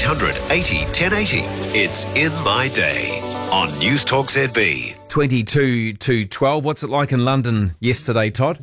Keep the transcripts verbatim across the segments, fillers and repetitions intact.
eight hundred eighty ten eighty. It's In My Day on News Talk Z B. twenty-two to twelve. What's it like in London yesterday, Todd?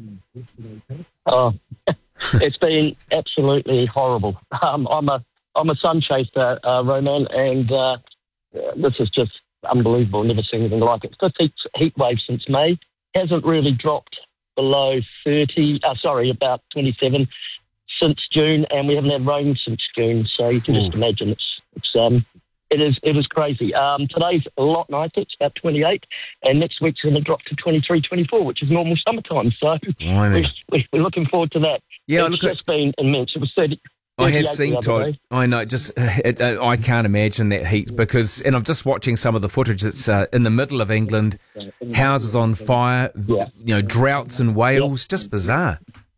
Oh, it's been absolutely horrible. Um, I'm a I'm a sun chaser, uh, Roman, and uh, this is just unbelievable. Never seen anything like it. Fifth heat, heat wave since May. Hasn't really dropped below thirty. Uh, sorry, about twenty-seven since June, and we haven't had rain since June. So you can just imagine it's it's um it is it is crazy. Um, today's a lot nicer. It's about twenty-eight, and next week's going to drop to twenty-three, twenty-four, which is normal summertime. So Blimey. we, we're looking forward to that. Yeah, it's look just at- been immense. It was thirty. I have thirty-eight seen, the other Todd. day. I know, just uh, it, uh, I can't imagine that heat because, and I'm just watching some of the footage that's uh, in the middle of England, houses on fire, v- Yeah. you know, droughts in Wales, just bizarre.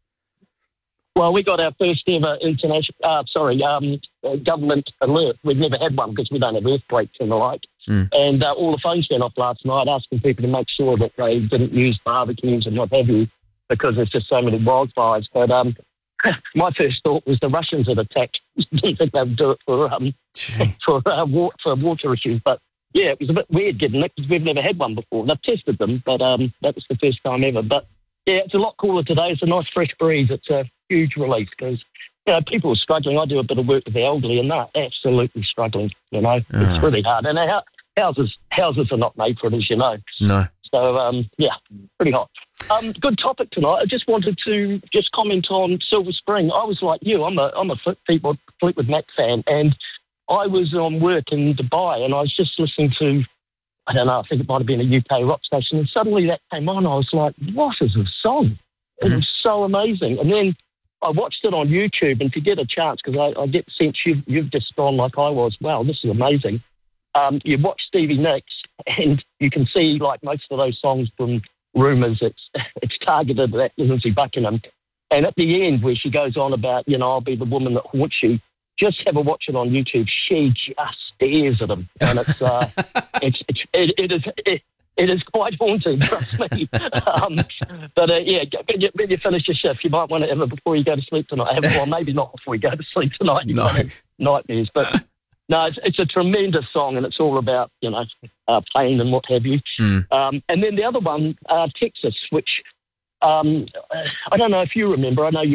Well, we got our first ever international, uh, sorry, um, uh, government alert. We've never had one because we don't have earthquakes and the like. Mm. And uh, all the phones went off last night asking people to make sure that they didn't use barbecues and what have you because there's just so many wildfires. But um, my first thought was the Russians had attacked. Didn't think they'd do it for um, Gee. for, uh, wa- for water issues. But yeah, it was a bit weird getting it because we've never had one before. They've tested them, but um, that was the first time ever. But yeah, it's a lot cooler today. It's a nice fresh breeze. It's a huge relief because you know people are struggling. I do a bit of work with the elderly, and they're absolutely struggling. You know, Oh. it's really hard. And our houses houses are not made for it, as you know. No. So um, yeah, pretty hot. Um, good topic tonight. I just wanted to just comment on Silver Spring. I was like you. I'm a I'm a Fleetwood, Fleetwood Mac fan, and I was on work in Dubai, and I was just listening to. I don't know, I think it might have been a U K rock station, and suddenly that came on. I was like, what is this song? It Mhm. was so amazing. And then I watched it on YouTube, and if you get a chance, because I, I get the sense you've, you've just gone like I was, wow, this is amazing. Um, you watch Stevie Nicks, and you can see, like most of those songs from Rumours, it's, it's targeted at Lindsay Buckingham. And at the end, where she goes on about, you know, I'll be the woman that haunts you, just have a watch it on YouTube. She just stares at him, and it's uh, it's, it's it, it is it, it is quite haunting. Trust me. um, but uh, yeah, when you, when you finish your shift, you might want to have it before you go to sleep tonight. Have, well, maybe not before you go to sleep tonight. You No. might have nightmares, but no, it's, it's a tremendous song, and it's all about you know uh, pain and what have you. Mm. Um, and then the other one, uh, Texas, which um, I don't know if you remember. I know you.